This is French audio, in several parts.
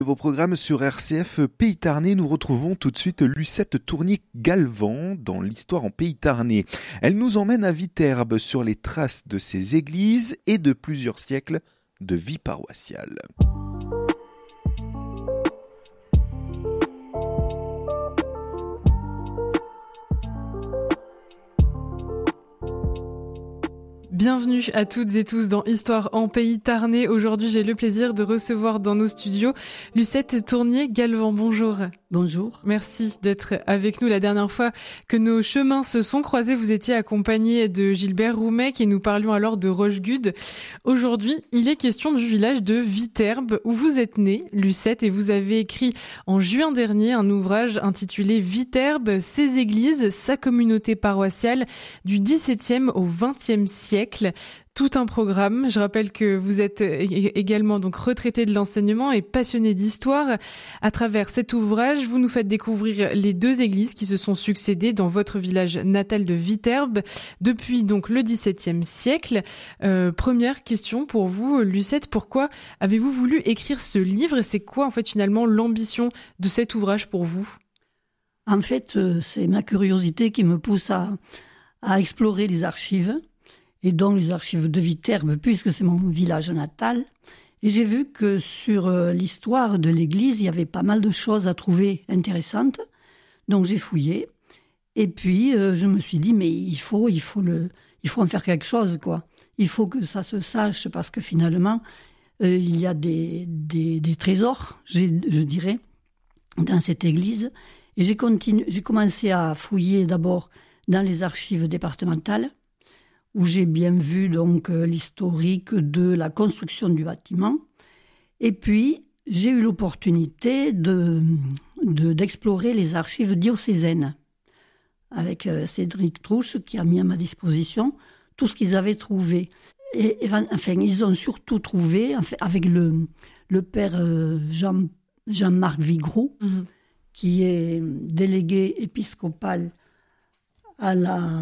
Vos programmes sur RCF Pays Tarnais, nous retrouvons tout de suite Lucette Tournier-Galvan dans l'histoire en Pays Tarnais. Elle nous emmène à Viterbe sur les traces de ses églises et de plusieurs siècles de vie paroissiale. Bienvenue à toutes et tous dans Histoire en Pays Tarnais. Aujourd'hui, j'ai le plaisir de recevoir dans nos studios Lucette Tournier-Galvan. Bonjour. Bonjour. Merci d'être avec nous. La dernière fois que nos chemins se sont croisés, vous étiez accompagnée de Gilbert Roumek et nous parlions alors de Rochegude. Aujourd'hui, il est question du village de Viterbe où vous êtes née, Lucette, et vous avez écrit en juin dernier un ouvrage intitulé Viterbe, ses églises, sa communauté paroissiale du XVIIe au XXe siècle. Tout un programme. Je rappelle que vous êtes également donc retraité de l'enseignement et passionné d'histoire. À travers cet ouvrage, vous nous faites découvrir les deux églises qui se sont succédées dans votre village natal de Viterbe depuis donc le XVIIe siècle. Première question pour vous, Lucette, pourquoi avez-vous voulu écrire ce livre et c'est quoi en fait finalement l'ambition de cet ouvrage pour vous ? En fait, c'est ma curiosité qui me pousse à explorer les archives. Et donc les archives de Viterbe, puisque c'est mon village natal. Et j'ai vu que sur l'histoire de l'église, il y avait pas mal de choses à trouver intéressantes. Donc j'ai fouillé. Et puis je me suis dit, mais il faut en faire quelque chose, quoi. Il faut que ça se sache, parce que finalement, il y a des trésors, je dirais, dans cette église. Et j'ai commencé à fouiller d'abord dans les archives départementales, où j'ai bien vu donc l'historique de la construction du bâtiment. Et puis, j'ai eu l'opportunité d'explorer les archives diocésaines avec Cédric Trouche, qui a mis à ma disposition tout ce qu'ils avaient trouvé. Et enfin, ils ont surtout trouvé, avec le père Jean-Marc Vigroux, qui est délégué épiscopal à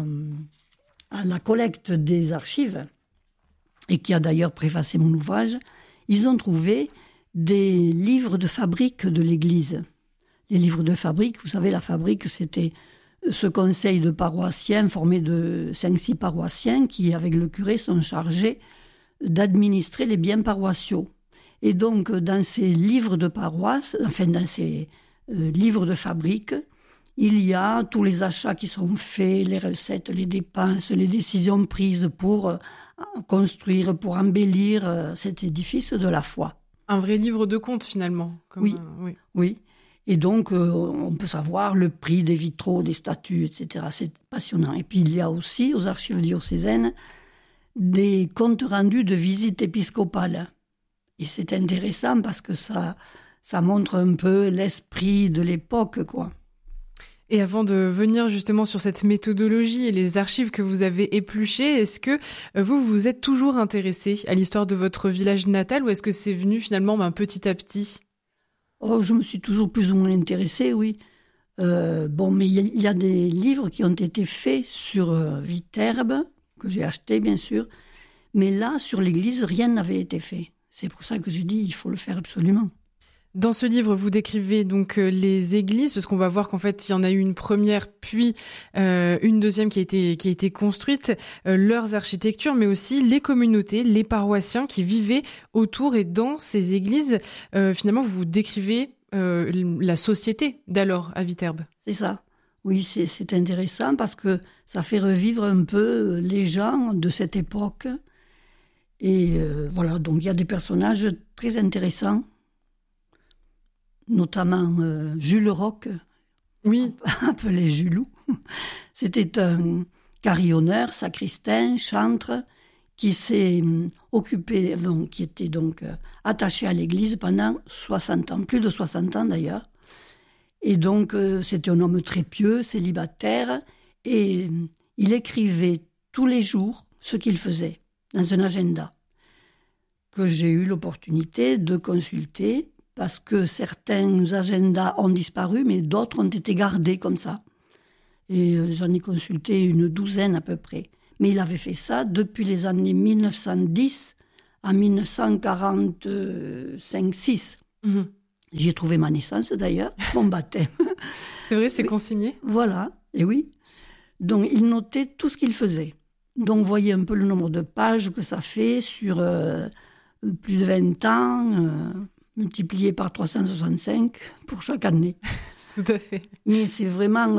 la collecte des archives, et qui a d'ailleurs préfacé mon ouvrage, ils ont trouvé des livres de fabrique de l'Église. Les livres de fabrique, vous savez, la fabrique, c'était ce conseil de paroissiens formé de 5-6 paroissiens qui, avec le curé, sont chargés d'administrer les biens paroissiaux. Et donc, dans ces livres de paroisse, enfin, dans ces livres de fabrique, il y a tous les achats qui sont faits, les recettes, les dépenses, les décisions prises pour construire, pour embellir cet édifice de la foi. Un vrai livre de comptes finalement. Oui. Et donc, on peut savoir le prix des vitraux, des statues, etc. C'est passionnant. Et puis, il y a aussi, aux archives diocésaines, des comptes rendus de visites épiscopales. Et c'est intéressant parce que ça montre un peu l'esprit de l'époque, quoi. Et avant de venir justement sur cette méthodologie et les archives que vous avez épluchées, est-ce que vous vous êtes toujours intéressé à l'histoire de votre village natal ou est-ce que c'est venu finalement petit à petit ? Oh, je me suis toujours plus ou moins intéressée, oui. Mais il y a des livres qui ont été faits sur Viterbe, que j'ai achetés bien sûr, mais là, sur l'église, rien n'avait été fait. C'est pour ça que j'ai dit, il faut le faire absolument. Dans ce livre, vous décrivez donc les églises, parce qu'on va voir qu'en fait, il y en a eu une première, puis une deuxième qui a été construite, leurs architectures, mais aussi les communautés, les paroissiens qui vivaient autour et dans ces églises. Finalement, vous décrivez la société d'alors à Viterbe. C'est ça. Oui, c'est intéressant parce que ça fait revivre un peu les gens de cette époque. Et voilà, donc il y a des personnages très intéressants, notamment Jules Roch, oui, appelé Julou. C'était un carillonneur, sacristain, chantre, qui s'est occupé, qui était donc attaché à l'église pendant 60 ans, plus de 60 ans d'ailleurs. Et donc, c'était un homme très pieux, célibataire, et il écrivait tous les jours ce qu'il faisait dans un agenda que j'ai eu l'opportunité de consulter, parce que certains agendas ont disparu, mais d'autres ont été gardés comme ça. Et j'en ai consulté une douzaine à peu près. Mais il avait fait ça depuis les années 1910 à 1945-6. J'y ai trouvé ma naissance d'ailleurs, mon baptême. C'est vrai, c'est consigné. Voilà, et oui. Donc il notait tout ce qu'il faisait. Donc vous voyez un peu le nombre de pages que ça fait sur plus de 20 ans, multiplié par 365 pour chaque année. Tout à fait. Mais c'est vraiment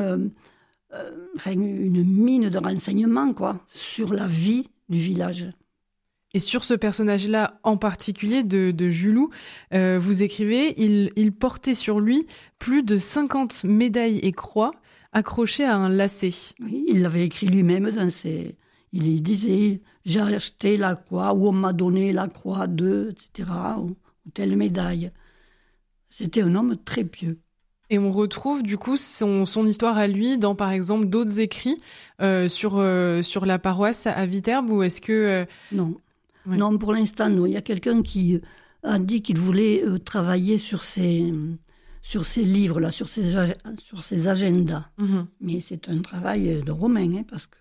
une mine de renseignements quoi, sur la vie du village. Et sur ce personnage-là en particulier de Julou, vous écrivez, il portait sur lui plus de 50 médailles et croix accrochées à un lacet. Oui, il l'avait écrit lui-même dans ses... Il disait « J'ai acheté la croix » ou « On m'a donné la croix de... » etc. ou telle médaille. C'était un homme très pieux. Et on retrouve du coup son histoire à lui dans par exemple d'autres écrits sur la paroisse à Viterbe ou est-ce que... Non. Ouais. Non, pour l'instant, non. Il y a quelqu'un qui a dit qu'il voulait travailler sur ces livres-là, sur ces agendas. Mm-hmm. Mais c'est un travail de romain, hein, parce que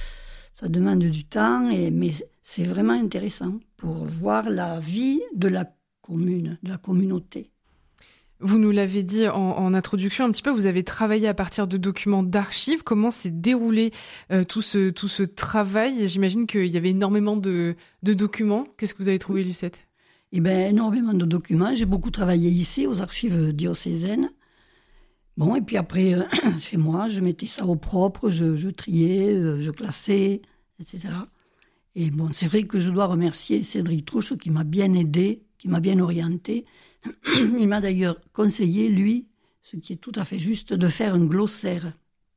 ça demande du temps, mais c'est vraiment intéressant pour voir la vie de la commune, de la communauté. Vous nous l'avez dit en introduction un petit peu, vous avez travaillé à partir de documents d'archives. Comment s'est déroulé tout ce travail ? J'imagine qu'il y avait énormément de documents. Qu'est-ce que vous avez trouvé, Lucette ? Eh bien, énormément de documents. J'ai beaucoup travaillé ici, aux archives diocésaines. Bon, et puis après, chez moi, je mettais ça au propre, je triais, je classais, etc. Et bon, c'est vrai que je dois remercier Cédric Trouche qui m'a bien aidé, qui m'a bien orienté. Il m'a d'ailleurs conseillé, lui, ce qui est tout à fait juste, de faire un glossaire.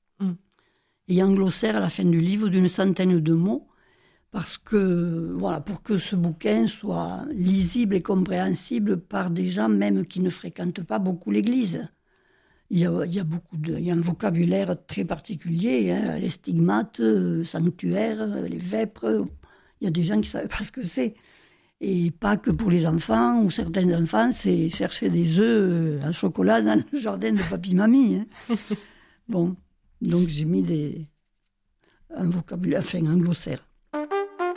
Il y a un glossaire à la fin du livre d'une 100aine de mots, parce que, voilà, pour que ce bouquin soit lisible et compréhensible par des gens même qui ne fréquentent pas beaucoup l'Église. Il y a un vocabulaire très particulier, hein, les stigmates, sanctuaires, les vêpres. Il y a des gens qui ne savaient pas ce que c'est. Et pas que pour les enfants, ou certains enfants, c'est chercher des œufs en chocolat dans le jardin de papy-mamie. Hein. Bon, donc j'ai mis un vocabulaire, un glossaire.